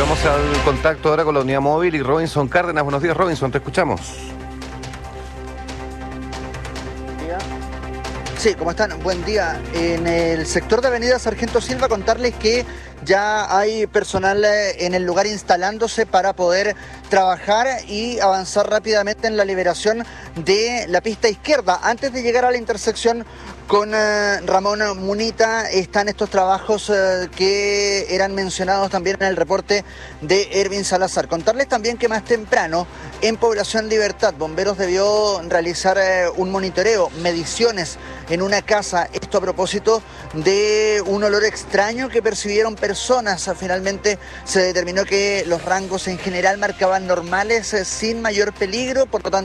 Vamos al contacto ahora con la unidad móvil y Robinson Cárdenas. Buenos días, Robinson, te escuchamos. Sí, ¿cómo están? Buen día. En el sector de Avenida Sargento Silva, contarles que ya hay personal en el lugar instalándose para poder trabajar y avanzar rápidamente en la liberación de la pista izquierda. Antes de llegar a la intersección con Ramón Munita están estos trabajos que eran mencionados también en el reporte de Ervin Salazar. Contarles también que más temprano en Población Libertad, Bomberos debió realizar un monitoreo, mediciones en una casa, esto a propósito de un olor extraño que percibieron personas. Finalmente se determinó que los rangos en general marcaban normales sin mayor peligro, por lo tanto